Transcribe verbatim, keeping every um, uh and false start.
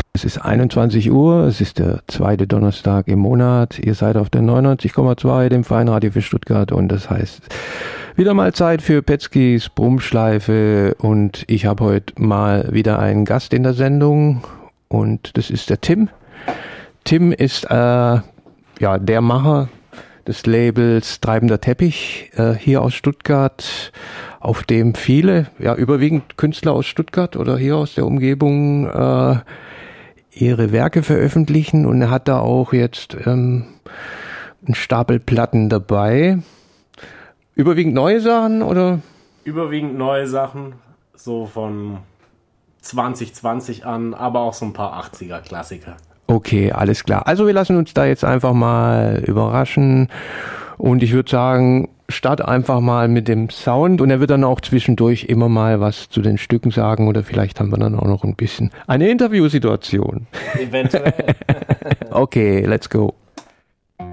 Es ist einundzwanzig Uhr, es ist der zweite Donnerstag im Monat. Ihr seid auf der neunundneunzig Komma zwei, dem Feinradio für Stuttgart, und das heißt wieder mal Zeit für Petskis Brummschleife, und ich habe heute mal wieder einen Gast in der Sendung, und das ist der Tim. Tim ist äh, ja der Macher des Labels Treibender Teppich äh, hier aus Stuttgart, auf dem viele, ja überwiegend Künstler aus Stuttgart oder hier aus der Umgebung äh, ihre Werke veröffentlichen, und er hat da auch jetzt ähm, einen Stapel Platten dabei. Überwiegend neue Sachen, oder? Überwiegend neue Sachen, so von zwanzig zwanzig an, aber auch so ein paar achtziger Klassiker. Okay, alles klar. Also wir lassen uns da jetzt einfach mal überraschen, und ich würde sagen, start einfach mal mit dem Sound, und er wird dann auch zwischendurch immer mal was zu den Stücken sagen, oder vielleicht haben wir dann auch noch ein bisschen eine Interviewsituation. Eventuell. Okay, let's go.